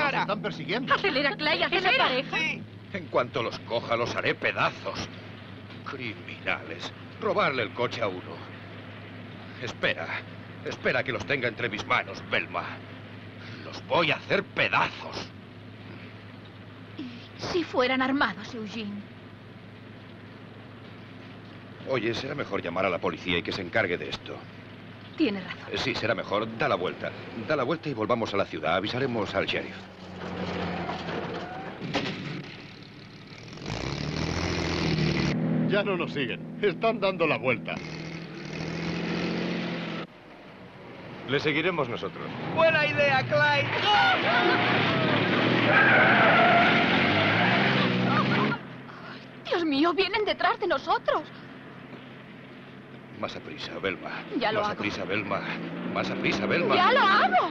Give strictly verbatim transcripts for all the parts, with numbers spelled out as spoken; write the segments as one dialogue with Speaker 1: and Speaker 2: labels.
Speaker 1: cara.
Speaker 2: Nos están persiguiendo.
Speaker 3: Acelera, Clay, acelera. Pareja.
Speaker 1: Sí.
Speaker 4: En cuanto los coja, los haré pedazos. Criminales. Robarle el coche a uno. Espera. Espera que los tenga entre mis manos, Velma. Los voy a hacer pedazos.
Speaker 5: ¿Y si fueran armados, Eugene?
Speaker 4: Oye, será mejor llamar a la policía y que se encargue de esto.
Speaker 5: Tienes razón.
Speaker 4: Eh, Sí, será mejor. Da la vuelta. Da la vuelta y volvamos a la ciudad. Avisaremos al sheriff.
Speaker 2: Ya no nos siguen. Están dando la vuelta.
Speaker 6: Le seguiremos nosotros.
Speaker 1: Buena idea, Clyde.
Speaker 5: Dios mío, vienen detrás de nosotros.
Speaker 4: Más a prisa, Velma.
Speaker 5: Ya lo
Speaker 4: Más a
Speaker 5: hago.
Speaker 4: prisa, Velma. Más a prisa, Velma.
Speaker 5: ¡Ya lo hago!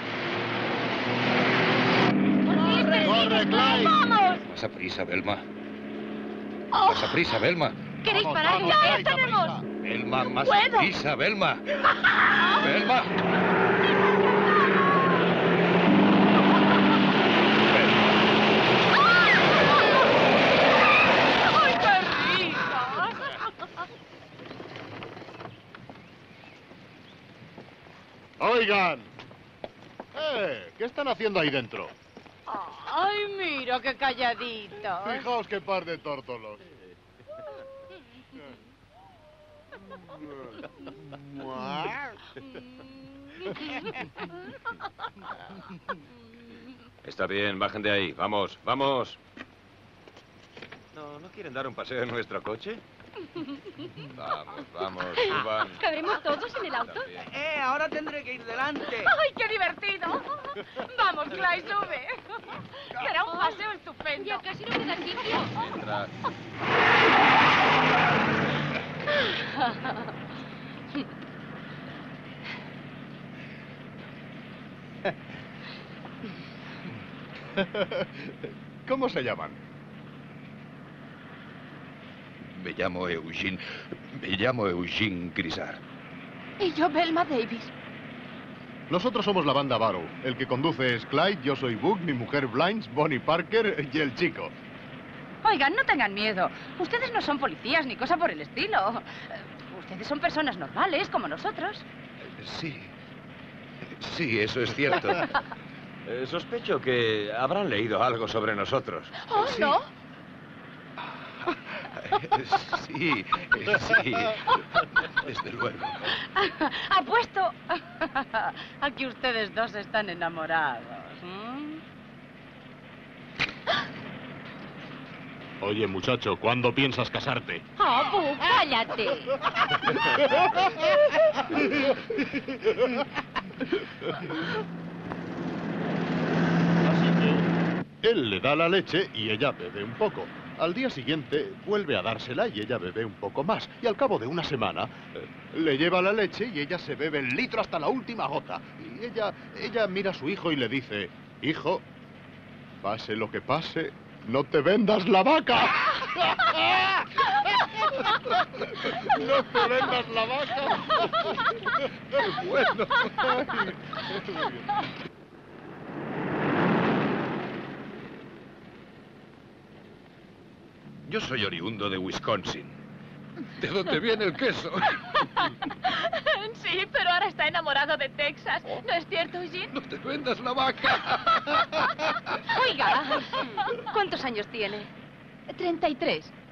Speaker 2: ¡Corre, corre, Clyde!
Speaker 5: ¡Vamos!
Speaker 4: Más a prisa, Velma.
Speaker 5: Oh,
Speaker 4: Más a prisa, Velma.
Speaker 3: ¿Queréis
Speaker 2: Vamos,
Speaker 3: parar?
Speaker 2: vamos,
Speaker 3: ¡Ya
Speaker 2: Clyde,
Speaker 3: la tenemos!
Speaker 2: aprisa.
Speaker 4: Velma, más
Speaker 5: puedo.
Speaker 4: a prisa, Velma. Velma.
Speaker 3: ¡Ay, qué rico!
Speaker 2: ¡Oigan! ¡Eh! ¿Qué están haciendo ahí dentro?
Speaker 3: ¡Ay, mira qué calladito!
Speaker 2: Fijaos qué par de tórtolos.
Speaker 6: Está bien, bajen de ahí. Vamos, vamos. No, ¿no quieren dar un paseo en nuestro coche? Vamos, vamos, suban.
Speaker 3: ¿Cabremos todos en el auto?
Speaker 6: También.
Speaker 1: Eh, ahora tendré que ir delante.
Speaker 3: ¡Ay, qué divertido! Vamos, Clyde, sube. Será un paseo estupendo. Ya casi no queda sitio.
Speaker 6: Entra.
Speaker 2: ¿Cómo se llaman?
Speaker 4: Me llamo Eugene. Me llamo Eugene Grisar.
Speaker 5: Y yo, Velma Davis.
Speaker 2: Nosotros somos la banda Barrow. El que conduce es Clyde, yo soy Boog, mi mujer Blinds, Bonnie Parker y el chico.
Speaker 3: Oigan, no tengan miedo. Ustedes no son policías ni cosa por el estilo. Eh, Ustedes son personas normales, como nosotros.
Speaker 4: Sí. Sí, eso es cierto.
Speaker 6: Eh, sospecho que habrán leído algo sobre nosotros.
Speaker 5: Oh, ¿no?
Speaker 4: Sí, sí. Desde luego.
Speaker 3: Apuesto a que ustedes dos están enamorados. ¿Mm?
Speaker 2: Oye, muchacho, ¿cuándo piensas casarte?
Speaker 3: ¡Oh, Bu, cállate!
Speaker 2: Así que él le da la leche y ella bebe un poco. Al día siguiente vuelve a dársela y ella bebe un poco más. Y al cabo de una semana eh, le lleva la leche y ella se bebe el litro hasta la última gota. Y ella, ella mira a su hijo y le dice, hijo, pase lo que pase, no te vendas la vaca. No te vendas la vaca.
Speaker 4: Bueno. Yo soy oriundo de Wisconsin. ¿De dónde viene el queso?
Speaker 5: Sí, pero ahora está enamorado de Texas. ¿No es cierto, Eugene?
Speaker 4: ¡No te vendas la vaca!
Speaker 3: Oiga, ¿cuántos años tiene?
Speaker 5: treinta y tres.